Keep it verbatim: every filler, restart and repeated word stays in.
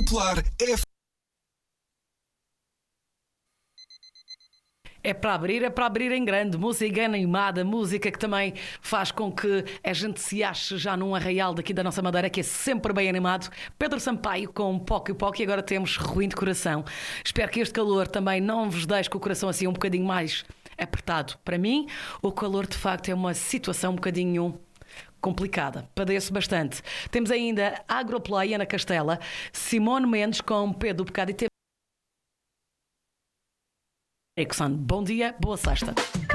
Popular F. É para abrir, é para abrir em grande. Música animada, música que também faz com que a gente se ache já num arraial daqui da nossa Madeira, que é sempre bem animado. Pedro Sampaio com Poc e Poc, e agora temos Ruim de Coração. Espero que este calor também não vos deixe com o coração assim um bocadinho mais apertado. Para mim, o calor de facto é uma situação um bocadinho complicada, padeço bastante. Temos ainda Agroplay, Ana Castela, Simone Mendes com Pedro Bocado e temos Erickson. Bom dia, boa sexta.